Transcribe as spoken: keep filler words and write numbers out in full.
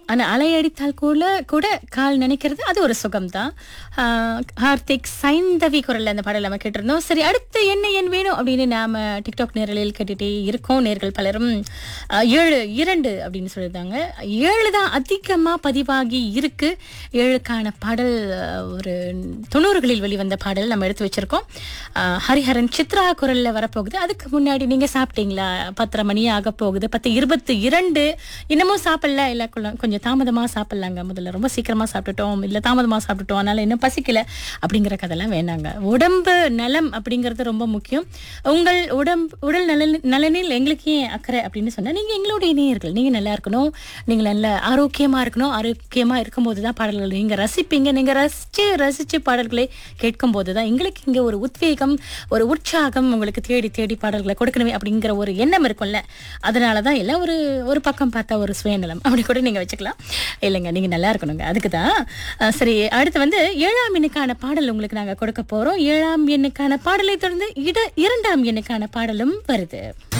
ஆனா அலையடித்தால் கூட கூட கால் நினைக்கிறது அது ஒரு சுகம்தான். ஆஹ் கார்த்திக் சைந்தவி குரல்ல அந்த பாடல் நம்ம கேட்டிருந்தோம். சரி, அடுத்து என்ன என் வேணும் அப்படின்னு நாம டிக்டாக் நேரலில் கேட்டுட்டே இருக்கோம். நேர்கள் பலரும் ஆஹ் ஏழு இரண்டு அப்படின்னு சொல்லியிருந்தாங்க. ஏழு தான் அதிகமா பதிவாகி இருக்கு. ஏழுக்கான பாடல் ஆஹ் ஒரு தொண்ணூறுகளில் வெளிவந்த பாடல் நம்ம எடுத்து வச்சிருக்கோம். ஆஹ் ஹரிஹரன் சித்ரா குரல்ல வரப்போகுது. அதுக்கு முன்னாடி நீங்க சாப்பிட்டீங்களா? பத்தரை மணி ஆக போகுது. பத்து இருபத்தி இரண்டு. இன்னமும் சாப்பிடல, இல்ல கொள்ள- கொஞ்சம் தாமதமா சாப்பிடலாங்க. முதல்ல ரொம்ப சீக்கிரமா சாப்பிட்டுட்டோம், இல்ல தாமதமா சாப்பிட்டுட்டோம், அதனால இன்னும் பசிக்கல அப்படிங்கிற கதைலாம் வேணாங்க. உடம்பு நலம் அப்படிங்கிறது ரொம்ப முக்கியம். உங்கள் உடம்பு உடல் நலன் நலனில் எங்களுக்கு ஏன் அக்கறை அப்படின்னு சொன்னா, நீங்க எங்களுடைய நேயர்கள். நீங்க நல்லா இருக்கணும், நீங்க நல்ல ஆரோக்கியமா இருக்கணும். ஆரோக்கியமா இருக்கும்போது தான் பாடல்கள் நீங்க ரசிப்பீங்க. நீங்க ரசிச்சு ரசிச்சு பாடல்களை கேட்கும் போதுதான் எங்களுக்கு இங்க ஒரு உத்வேகம், ஒரு உற்சாகம், உங்களுக்கு தேடி தேடி பாடல்களை கொடுக்கணுமே அப்படிங்கிற ஒரு எண்ணம் இருக்கும்ல. அதனாலதான் எல்லாம் ஒரு ஒரு பக்கம் பார்த்தா ஒரு சுயநலம் அப்படி கூட நீங்க வச்சுக்கலாம். இல்லைங்க, நீங்க நல்லா இருக்கணுங்க, அதுக்கு தான். சரி, அடுத்து வந்து ஏழாம் எண்ணுக்கான பாடல் உங்களுக்கு நாங்க கொடுக்க போறோம். ஏழாம் எண்ணுக்கான பாடலை தொடர்ந்து இட இரண்டாம் எண்ணுக்கான பாடலும் வருது.